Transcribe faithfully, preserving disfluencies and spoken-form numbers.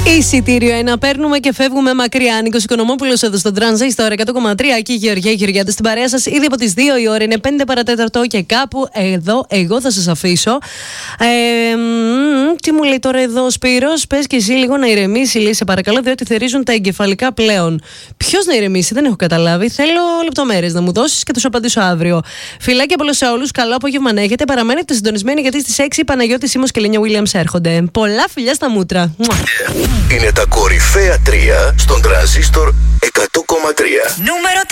Εισιτήριο ένα παίρνουμε και φεύγουμε μακριά. Νίκος Οικονομόπουλος εδώ στον Τρανζίστορ εκατό κόμμα τρία και η Γεωργία Γεωργιάδη στην παρέα σας. Ήδη από τις δύο η ώρα είναι πέντε παρατέταρτο και κάπου εδώ εγώ θα σας αφήσω. Ε, τι μου λέει τώρα εδώ ο Σπύρος, πες και εσύ λίγο να ηρεμήσει, λέει, σε παρακαλώ, διότι θερίζουν τα εγκεφαλικά πλέον. Ποιος να ηρεμήσει, δεν έχω καταλάβει. Θέλω λεπτομέρειες να μου δώσεις και τους απαντήσω αύριο. Φιλάκια πολλά σε όλους, καλό απόγευμα να έχετε. Παραμένετε συντονισμένοι γιατί στις έξι η Παναγιώτη Σίμος και Λένια Williams έρχονται. Πολλά φιλιά στα μούτρα. Είναι τα κορυφαία τρία στον Τρανζίστορ εκατό κόμμα τρία. Νούμερο